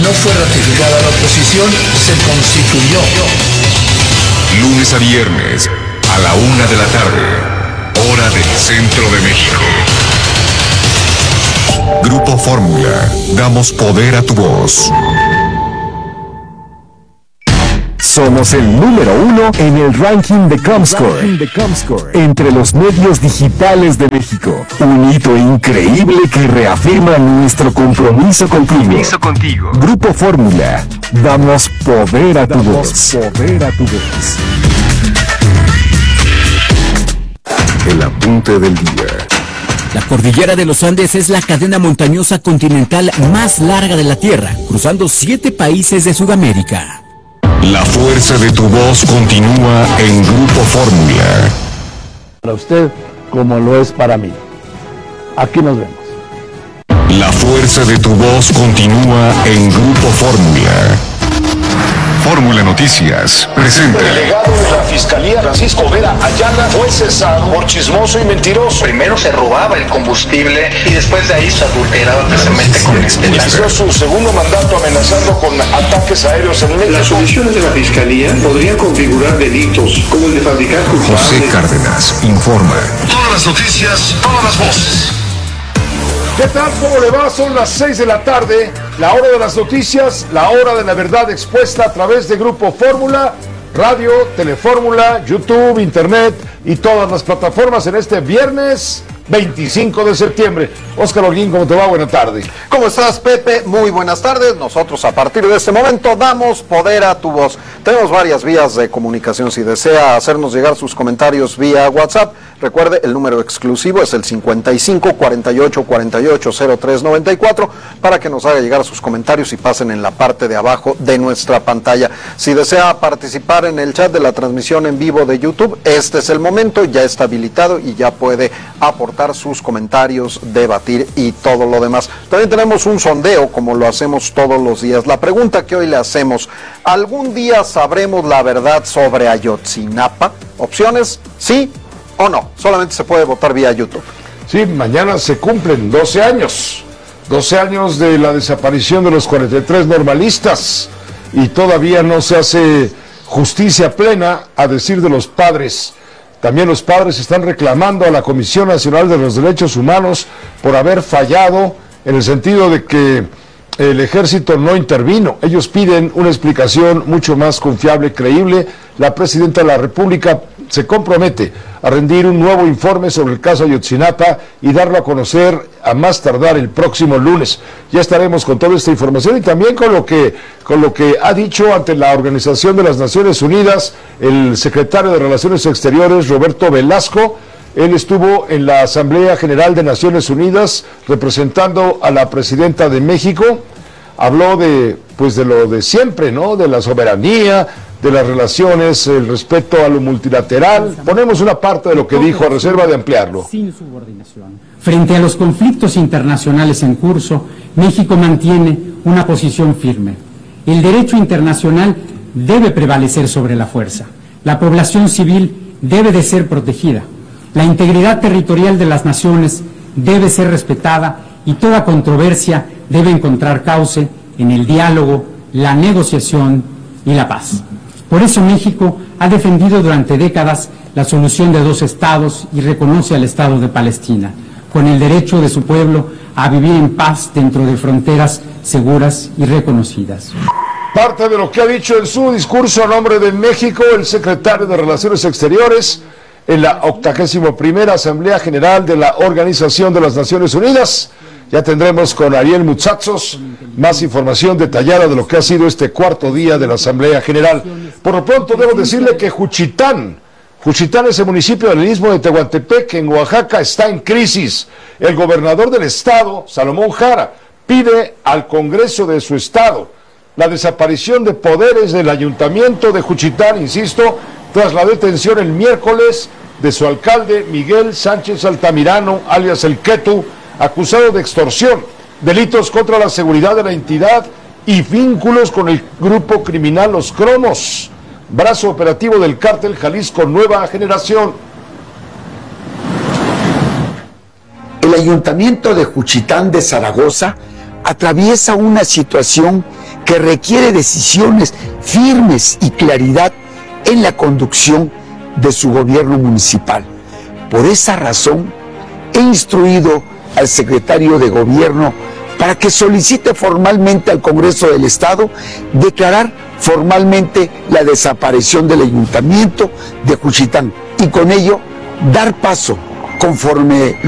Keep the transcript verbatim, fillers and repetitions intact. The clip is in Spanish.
no fue ratificada la oposición, se constituyó. Lunes a viernes, a la una de la tarde, hora del centro de México. Grupo Fórmula, damos poder a tu voz. Somos el número uno en el ranking de Comscore, entre los medios digitales de México. Un hito increíble que reafirma nuestro compromiso contigo. Compromiso contigo. Grupo Fórmula, damos poder a tu voz. Poder a tu voz. El apunte del día. La cordillera de los Andes es la cadena montañosa continental más larga de la Tierra, cruzando siete países de Sudamérica. La fuerza de tu voz continúa en Grupo Fórmula. Para usted, como lo es para mí. Aquí nos vemos. La fuerza de tu voz continúa en Grupo Fórmula. Fórmula Noticias presenta. El delegado de la Fiscalía, Francisco Vera Ayala, fue cesado por chismoso y mentiroso. Primero se robaba el combustible y después de ahí se adulteraba precisamente con el Inició su segundo mandato amenazando con ataques aéreos en México. Las solicitudes de la Fiscalía podrían configurar delitos como el de fabricar culpables. José Cárdenas informa. Todas las noticias, todas las voces. ¿Qué tal? ¿Cómo le va? Son las seis de la tarde, la hora de las noticias, la hora de la verdad expuesta a través de Grupo Fórmula, radio, Telefórmula, YouTube, Internet y todas las plataformas en este viernes veinticinco de septiembre. Óscar Holguín, ¿cómo te va? Buenas tardes. ¿Cómo estás, Pepe? Muy buenas tardes. Nosotros a partir de este momento damos poder a tu voz. Tenemos varias vías de comunicación. Si desea hacernos llegar sus comentarios vía WhatsApp, recuerde, el número exclusivo es el cincuenta y cinco, cuarenta y ocho, cuarenta y ocho, cero tres noventa y cuatro para que nos haga llegar sus comentarios y pasen en la parte de abajo de nuestra pantalla. Si desea participar en el chat de la transmisión en vivo de YouTube, este es el momento, ya está habilitado y ya puede aportar sus comentarios, debatir y todo lo demás. También tenemos un sondeo, como lo hacemos todos los días. La pregunta que hoy le hacemos: ¿algún día sabremos la verdad sobre Ayotzinapa? Opciones, sí o no. Solamente se puede votar vía YouTube. Sí, mañana se cumplen doce años. doce años de la desaparición de los cuarenta y tres normalistas y todavía no se hace justicia plena, a decir de los padres. También los padres están reclamando a la Comisión Nacional de los Derechos Humanos por haber fallado en el sentido de que el ejército no intervino. Ellos piden una explicación mucho más confiable, creíble. La presidenta de la República se compromete a rendir un nuevo informe sobre el caso Ayotzinapa y darlo a conocer a más tardar el próximo lunes. Ya estaremos con toda esta información y también con lo que, con lo que ha dicho ante la Organización de las Naciones Unidas el secretario de Relaciones Exteriores, Roberto Velasco. Él estuvo en la Asamblea General de Naciones Unidas representando a la presidenta de México. Habló de, pues de lo de siempre, ¿no? De la soberanía, de las relaciones, el respeto a lo multilateral. Ponemos una parte de lo que dijo a reserva de ampliarlo. Sin subordinación. Frente a los conflictos internacionales en curso, México mantiene una posición firme. El derecho internacional debe prevalecer sobre la fuerza. La población civil debe de ser protegida. La integridad territorial de las naciones debe ser respetada y toda controversia debe encontrar cauce en el diálogo, la negociación y la paz. Por eso México ha defendido durante décadas la solución de dos estados y reconoce al Estado de Palestina, con el derecho de su pueblo a vivir en paz dentro de fronteras seguras y reconocidas. Parte de lo que ha dicho en su discurso a nombre de México el secretario de Relaciones Exteriores en la octagésima primera Asamblea General de la Organización de las Naciones Unidas. Ya tendremos con Ariel Mutsatsos más información detallada de lo que ha sido este cuarto día de la Asamblea General. Por lo pronto debo decirle que Juchitán, Juchitán es el municipio del istmo de Tehuantepec, en Oaxaca, está en crisis. El gobernador del estado, Salomón Jara, pide al Congreso de su estado la desaparición de poderes del ayuntamiento de Juchitán, insisto, tras la detención el miércoles de su alcalde Miguel Sánchez Altamirano, alias El Quetu, acusado de extorsión, delitos contra la seguridad de la entidad y vínculos con el grupo criminal Los Cromos, brazo operativo del cártel Jalisco Nueva Generación. El ayuntamiento de Juchitán de Zaragoza atraviesa una situación que requiere decisiones firmes y claridad en la conducción de su gobierno municipal. Por esa razón, he instruido al secretario de Gobierno para que solicite formalmente al Congreso del Estado declarar formalmente la desaparición del ayuntamiento de Juchitán y con ello dar paso conforme